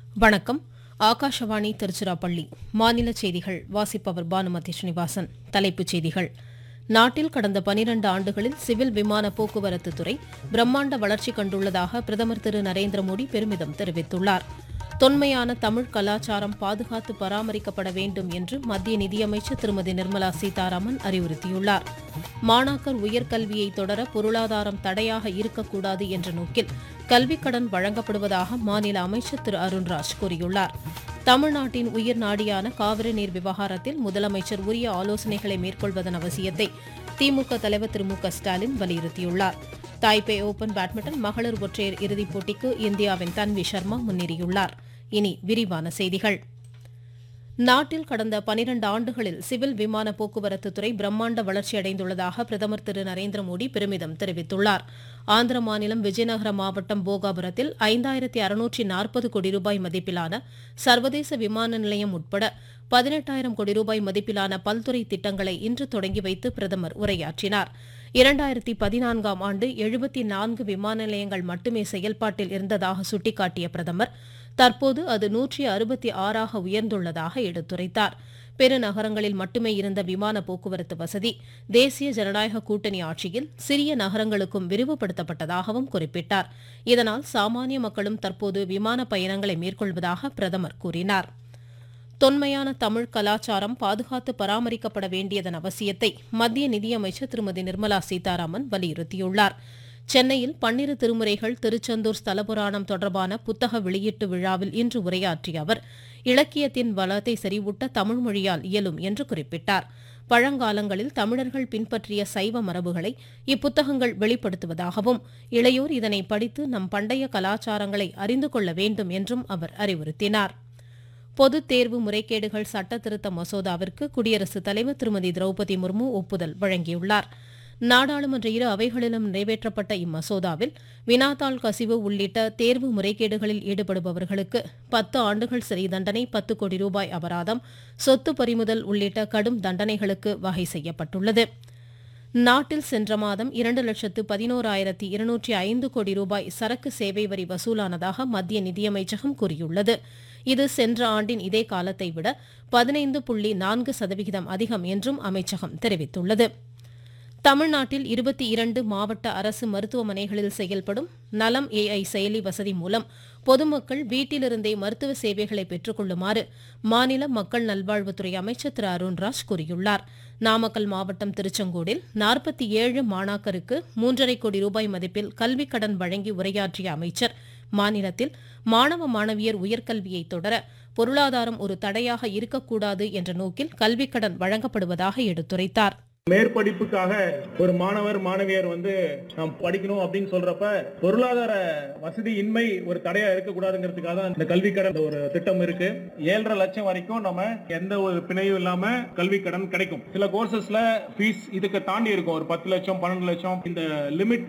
வணக்கம். ஆகாஷவாணி திருச்சிராப்பள்ளி. மாநில செய்திகள் வாசிப்பவர் பானுமதி ஸ்ரீனிவாசன். தலைப்புச் செய்திகள். நாட்டில் கடந்த 12 ஆண்டுகளில் சிவில் விமான போக்குவரத்து துறை பிரம்மாண்ட வளர்ச்சி கண்டுள்ளதாக பிரதமர் திரு நரேந்திர மோடி பெருமிதம் தெரிவித்துள்ளார். தொன்மையான தமிழ் கலாச்சாரம் பாதுகாத்து பராமரிக்கப்பட வேண்டும் என்று மத்திய நிதியமைச்சர் திருமதி நிர்மலா சீதாராமன் அறிவுறுத்தியுள்ளார். மாணாக்கர் உயர்கல்வியை தொடர பொருளாதாரம் தடையாக இருக்கக்கூடாது என்ற நோக்கில் கல்விக் கடன் வழங்கப்படுவதாக மாநில அமைச்சர் திரு அருண்ராஜ் கூறியுள்ளார். தமிழ்நாட்டின் உயிர் நாடியான காவிரி நீர் விவகாரத்தில் முதலமைச்சர் உரிய ஆலோசனைகளை மேற்கொள்வதன் அவசியத்தை திமுக தலைவர் திரு மு க ஸ்டாலின் வலியுறுத்தியுள்ளார். தாய்பே ஓபன் பேட்மிண்டன் மகளிர் ஒற்றையர் இறுதிப் போட்டிக்கு இந்தியாவின் தன்வி சர்மா முன்னேறியுள்ளார். இனி விரிவான செய்திகள். நாட்டில் கடந்த 12 ஆண்டுகளில் சிவில் விமான போக்குவரத்து துறை பிரம்மாண்ட வளர்ச்சியடைந்துள்ளதாக பிரதமர் திரு நரேந்திர மோடி பெருமிதம் தெரிவித்துள்ளார். ஆந்திர மாநிலம் விஜயநகர மாவட்டம் போகாபுரத்தில் 5640 கோடி ரூபாய் மதிப்பிலான சர்வதேச விமான நிலையம் உட்பட 18,000 கோடி ரூபாய் மதிப்பிலான பல்துறை திட்டங்களை இன்று தொடங்கி வைத்து பிரதமர் உரையாற்றினார். 2014ஆம் ஆண்டு 74 விமான நிலையங்கள் மட்டுமே செயல்பாட்டில் இருந்ததாக சுட்டிக்காட்டிய பிரதமர் தற்போது அது 166ஆக உயர்ந்துள்ளதாக எடுத்துரைத்தார். பெருநகரங்களில் மட்டுமே இருந்த விமான போக்குவரத்து வசதி தேசிய ஜனநாயக கூட்டணி ஆட்சியில் சிறிய நகரங்களுக்கும் விரிவுபடுத்தப்பட்டதாகவும் குறிப்பிட்டார். இதனால் சாமானிய மக்களும் தற்போது விமான பயணங்களை மேற்கொள்வதாக பிரதமர் கூறினார். தொன்மையான தமிழ் கலாச்சாரம் பாதுகாத்து பராமரிக்கப்பட வேண்டியதன் அவசியத்தை மத்திய நிதியமைச்சர் திருமதி நிர்மலா சீதாராமன் வலியுறுத்தியுள்ளார். சென்னையில் 12 திருமுறைகள் திருச்செந்தூர் ஸ்தல புராணம் தொடர்பான புத்தக வெளியீட்டு விழாவில் இன்று உரையாற்றிய அவர் இலக்கியத்தின் வளத்தை செறிவூட்ட தமிழ் மொழியால் இயலும் என்று குறிப்பிட்டார். பழங்காலங்களில் தமிழர்கள் பின்பற்றிய சைவ மரபுகளை இப்புத்தகங்கள் வெளிப்படுத்துவதாகவும் இளையோர் இதனை படித்து நம் பண்டைய கலாச்சாரங்களை அறிந்து கொள்ள வேண்டும் என்றும் அவர் அறிவுறுத்தினார். பொதுத் தேர்வு முறைகேடுகள் சட்ட திருத்த மசோதாவிற்கு குடியரசுத் தலைவர் திருமதி திரௌபதி முர்மு ஒப்புதல் வழங்கியுள்ளார். நாடாளுமன்ற இரு அவைகளிலும் நிறைவேற்றப்பட்ட இம்மசோதாவில் வினாத்தாள் கசிவு உள்ளிட்ட தேர்வு முறைகேடுகளில் ஈடுபடுபவர்களுக்கு 10 ஆண்டுகள் சிறை தண்டனை, 10 கோடி ரூபாய் அபராதம், சொத்து பறிமுதல் உள்ளிட்ட கடும் தண்டனைகளுக்கு வகை செய்யப்பட்டுள்ளது. நாட்டில் சென்ற மாதம் 2,11,205 கோடி ரூபாய் சரக்கு சேவை வரி வசூலானதாக மத்திய நிதியமைச்சகம் கூறியுள்ளது. இது சென்ற ஆண்டின் இதே காலத்தை விட 15.4% அதிகம் என்றும் அமைச்சகம் தெரிவித்துள்ளது. தமிழ்நாட்டில் 22 மாவட்ட அரசு மருத்துவமனைகளில் செயல்படும் நலம் AI செயலி வசதி மூலம் பொதுமக்கள் வீட்டிலிருந்தே மருத்துவ சேவைகளை பெற்றுக் கொள்ளுமாறு மாநில மக்கள் நல்வாழ்வுத்துறை அமைச்சர் திரு அருண்ராஜ் கூறியுள்ளார். நாமக்கல் மாவட்டம் திருச்செங்கோடில் 47 மாணாக்கருக்கு 3.5 கோடி ரூபாய் மதிப்பில் கல்விக் கடன் வழங்கி உரையாற்றிய அமைச்சர் மாநிலத்தில் மாணவ மாணவியர் உயர்கல்வியை தொடர பொருளாதாரம் ஒரு தடையாக இருக்கக்கூடாது என்ற நோக்கில் கல்விக் கடன் வழங்கப்படுவதாக எடுத்துரைத்தார். மேற்படிப்புக்காக ஒரு மாணவர் மாணவியர் நாம் படிக்கணும் அப்படின்னு சொல்றப்ப பொருளாதார வசதி இன்மை ஒரு தடையா இருக்கக்கூடாதுங்கிறதுக்காக தான் இந்த கல்வி கடன் ஒரு திட்டம் இருக்கு. 7.5 லட்சம் வரைக்கும் நம்ம எந்த ஒரு பிணையும் இல்லாம கல்வி கடன் கிடைக்கும். சில கோர்சஸ்ல ஃபீஸ் இதுக்கு தாண்டி இருக்கும், ஒரு 10 லட்சம் 12 லட்சம். இந்த லிமிட்